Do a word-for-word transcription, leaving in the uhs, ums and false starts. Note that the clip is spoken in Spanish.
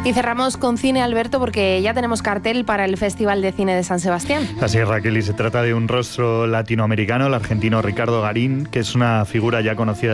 Y cerramos con cine, Alberto, porque ya tenemos cartel para el Festival de Cine de San Sebastián. Así es, Raquel, y se trata de un rostro latinoamericano, el argentino Ricardo Garín, que es una figura ya conocida